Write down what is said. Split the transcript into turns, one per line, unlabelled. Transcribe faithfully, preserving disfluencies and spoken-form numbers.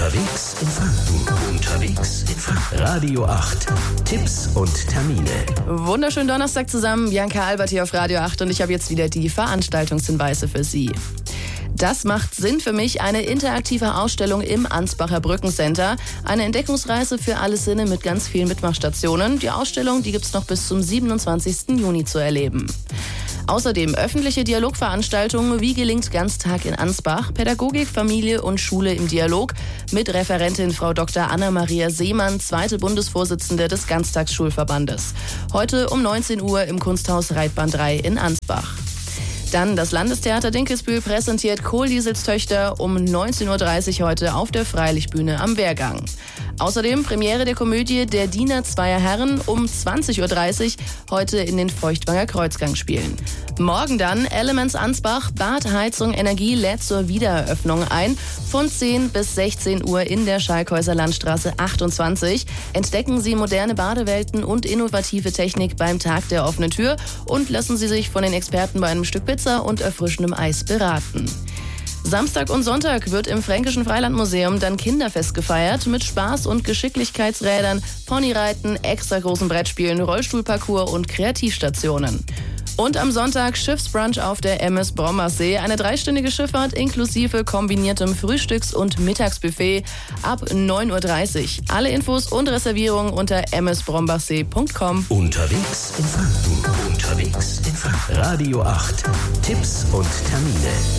Unterwegs in Franken. Unterwegs in Franken. Radio acht. Tipps und Termine.
Wunderschönen Donnerstag zusammen. Bianca Albert hier auf Radio acht und ich habe jetzt wieder die Veranstaltungshinweise für Sie. Das macht Sinn für mich, eine interaktive Ausstellung im Ansbacher Brückencenter. Eine Entdeckungsreise für alle Sinne mit ganz vielen Mitmachstationen. Die Ausstellung, die gibt's noch bis zum siebenundzwanzigsten Juni zu erleben. Außerdem öffentliche Dialogveranstaltungen wie gelingt Ganztag in Ansbach, Pädagogik, Familie und Schule im Dialog mit Referentin Frau Doktor Anna-Maria Seemann, zweite Bundesvorsitzende des Ganztagsschulverbandes. Heute um neunzehn Uhr im Kunsthaus Reitbahn drei in Ansbach. Dann das Landestheater Dinkelsbühl präsentiert Kohldiesels Töchter um neunzehn Uhr dreißig heute auf der Freilichtbühne am Wehrgang. Außerdem Premiere der Komödie Der Diener zweier Herren um zwanzig Uhr dreißig heute in den Feuchtwanger Kreuzgang spielen. Morgen dann Elements Ansbach, Bad, Heizung, Energie lädt zur Wiedereröffnung ein. Von zehn bis sechzehn Uhr in der Schalkhäuser Landstraße achtundzwanzig. Entdecken Sie moderne Badewelten und innovative Technik beim Tag der offenen Tür und lassen Sie sich von den Experten bei einem Stück Pizza und erfrischendem Eis beraten. Samstag und Sonntag wird im Fränkischen Freilandmuseum dann Kinderfest gefeiert mit Spaß- und Geschicklichkeitsrädern, Ponyreiten, extra großen Brettspielen, Rollstuhlparcours und Kreativstationen. Und am Sonntag Schiffsbrunch auf der M S Brombachsee, eine dreistündige Schifffahrt inklusive kombiniertem Frühstücks- und Mittagsbuffet ab neun Uhr dreißig. Alle Infos und Reservierungen unter m s brombachsee punkt com.
Unterwegs in Franken. Unterwegs in Franken. Radio acht. Tipps und Termine.